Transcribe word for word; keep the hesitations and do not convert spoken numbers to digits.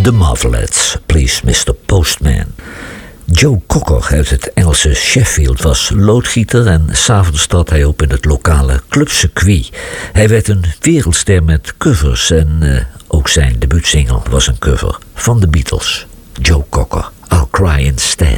The Marvelettes, Please mister Postman. Joe Cocker uit het Engelse Sheffield was loodgieter en 's avonds trad hij op in het lokale clubcircuit. Hij werd een wereldster met covers en uh, ook zijn debuutsingle was een cover van de Beatles. Joe Cocker, I'll Cry Instead.